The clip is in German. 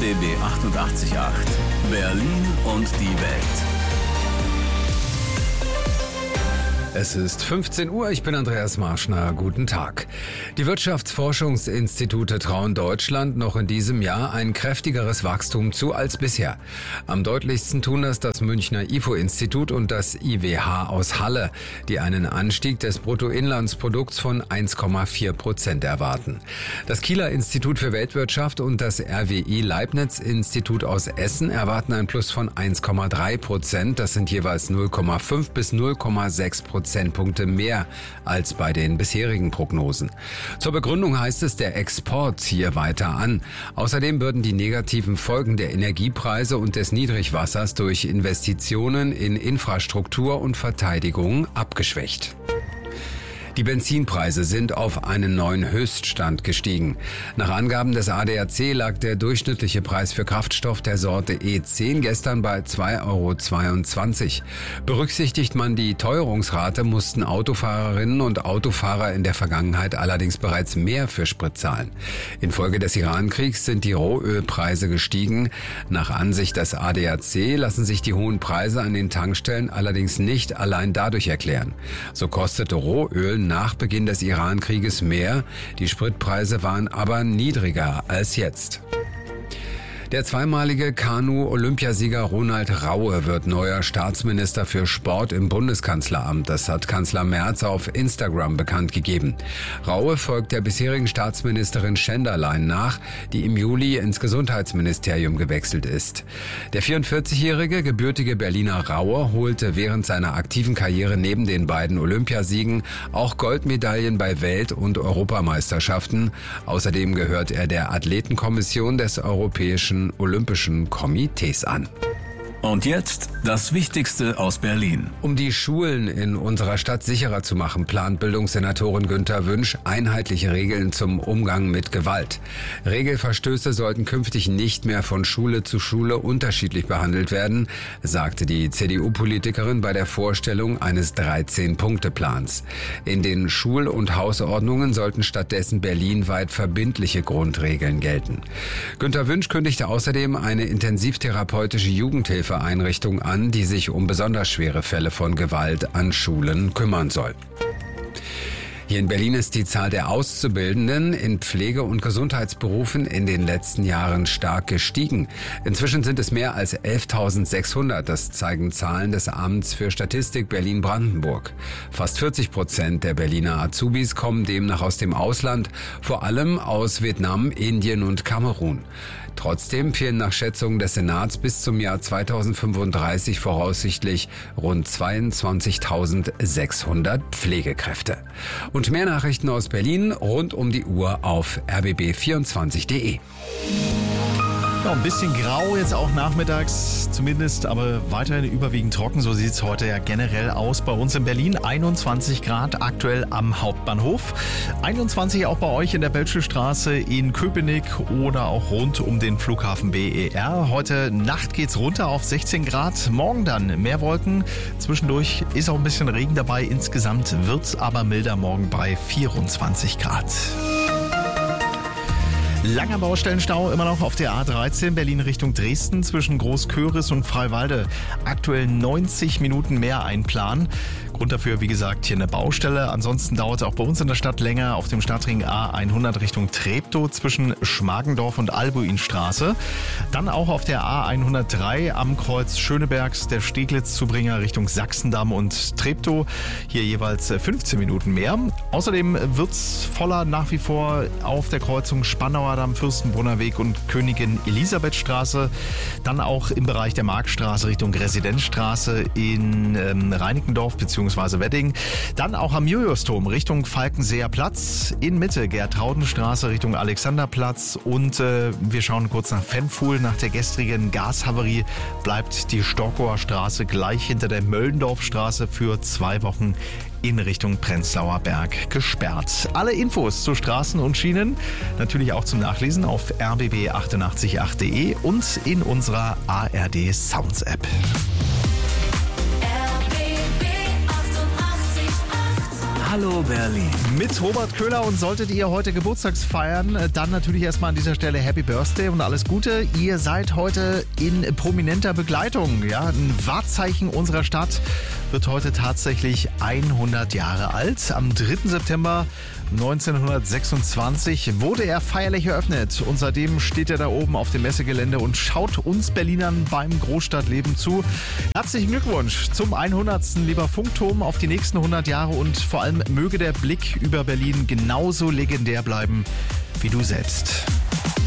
RBB 88.8 Berlin und die Welt. Es ist 15 Uhr, ich bin Andreas Marschner, guten Tag. Die Wirtschaftsforschungsinstitute trauen Deutschland noch in diesem Jahr ein kräftigeres Wachstum zu als bisher. Am deutlichsten tun das Münchner IFO-Institut und das IWH aus Halle, die einen Anstieg des Bruttoinlandsprodukts von 1,4% erwarten. Das Kieler Institut für Weltwirtschaft und das RWI Leibniz-Institut aus Essen erwarten ein Plus von 1,3%. Das sind jeweils 0,5 bis 0,6 Prozentpunkte mehr als bei den bisherigen Prognosen. Zur Begründung heißt es, der Export ziehe weiter an. Außerdem würden die negativen Folgen der Energiepreise und des Niedrigwassers durch Investitionen in Infrastruktur und Verteidigung abgeschwächt. Die Benzinpreise sind auf einen neuen Höchststand gestiegen. Nach Angaben des ADAC lag der durchschnittliche Preis für Kraftstoff der Sorte E10 gestern bei 2,22 €. Berücksichtigt man die Teuerungsrate, mussten Autofahrerinnen und Autofahrer in der Vergangenheit allerdings bereits mehr für Sprit zahlen. Infolge des Iran-Kriegs sind die Rohölpreise gestiegen. Nach Ansicht des ADAC lassen sich die hohen Preise an den Tankstellen allerdings nicht allein dadurch erklären. So kostete Rohöl nach Beginn des Iran-Krieges mehr, die Spritpreise waren aber niedriger als jetzt. Der zweimalige Kanu-Olympiasieger Ronald Raue wird neuer Staatsminister für Sport im Bundeskanzleramt. Das hat Kanzler Merz auf Instagram bekannt gegeben. Raue folgt der bisherigen Staatsministerin Schenderlein nach, die im Juli ins Gesundheitsministerium gewechselt ist. Der 44-jährige gebürtige Berliner Raue holte während seiner aktiven Karriere neben den beiden Olympiasiegen auch Goldmedaillen bei Welt- und Europameisterschaften. Außerdem gehört er der Athletenkommission des Europäischen Olympischen Komitees an. Und jetzt das Wichtigste aus Berlin. Um die Schulen in unserer Stadt sicherer zu machen, plant Bildungssenatorin Günther Wünsch einheitliche Regeln zum Umgang mit Gewalt. Regelverstöße sollten künftig nicht mehr von Schule zu Schule unterschiedlich behandelt werden, sagte die CDU-Politikerin bei der Vorstellung eines 13-Punkte-Plans. In den Schul- und Hausordnungen sollten stattdessen berlinweit verbindliche Grundregeln gelten. Günther Wünsch kündigte außerdem eine intensivtherapeutische Jugendhilfe Einrichtung an, die sich um besonders schwere Fälle von Gewalt an Schulen kümmern soll. Hier in Berlin ist die Zahl der Auszubildenden in Pflege- und Gesundheitsberufen in den letzten Jahren stark gestiegen. Inzwischen sind es mehr als 11.600. Das zeigen Zahlen des Amts für Statistik Berlin-Brandenburg. Fast 40% der Berliner Azubis kommen demnach aus dem Ausland, vor allem aus Vietnam, Indien und Kamerun. Trotzdem fehlen nach Schätzungen des Senats bis zum Jahr 2035 voraussichtlich rund 22.600 Pflegekräfte. Und mehr Nachrichten aus Berlin rund um die Uhr auf rbb24.de. Ja, ein bisschen grau jetzt auch nachmittags zumindest, aber weiterhin überwiegend trocken. So sieht es heute ja generell aus bei uns in Berlin. 21 Grad aktuell am Hauptbahnhof. 21 auch bei euch in der Bölschelstraße in Köpenick oder auch rund um den Flughafen BER. Heute Nacht geht's runter auf 16 Grad. Morgen dann mehr Wolken. Zwischendurch ist auch ein bisschen Regen dabei. Insgesamt wird's aber milder morgen bei 24 Grad. Langer Baustellenstau immer noch auf der A13 Berlin Richtung Dresden zwischen Großköris und Freiwalde. Aktuell 90 Minuten mehr einplanen. Grund dafür, wie gesagt, hier eine Baustelle. Ansonsten dauert es auch bei uns in der Stadt länger auf dem Stadtring A100 Richtung Treptow zwischen Schmargendorf und Albuinstraße. Dann auch auf der A103 am Kreuz Schönebergs der Steglitz-Zubringer Richtung Sachsendamm und Treptow. Hier jeweils 15 Minuten mehr. Außerdem wird's voller nach wie vor auf der Kreuzung Spandauer Damm, Fürstenbrunner Weg und Königin Elisabethstraße. Dann auch im Bereich der Marktstraße Richtung Residenzstraße in Reinickendorf bzw. Wedding. Dann auch am Juliusdom Richtung Falkenseer Platz. In Mitte Gertraudenstraße Richtung Alexanderplatz. Und wir schauen kurz nach Fennfuhl. Nach der gestrigen Gashaverie bleibt die Storkower Straße gleich hinter der Möllendorfstraße für 2 Wochen in Richtung Prenzlauer Berg gesperrt. Alle Infos zu Straßen und Schienen natürlich auch zum Nachlesen auf rbb888.de und in unserer ARD Sounds App. Hallo Berlin. Mit Robert Köhler, und solltet ihr heute Geburtstags feiern, dann natürlich erstmal an dieser Stelle Happy Birthday und alles Gute. Ihr seid heute in prominenter Begleitung. Ja, ein Wahrzeichen unserer Stadt wird heute tatsächlich 100 Jahre alt. Am 3. September 1926 wurde er feierlich eröffnet und seitdem steht er da oben auf dem Messegelände und schaut uns Berlinern beim Großstadtleben zu. Herzlichen Glückwunsch zum 100. lieber Funkturm, auf die nächsten 100 Jahre und vor allem möge der Blick über Berlin genauso legendär bleiben wie du selbst.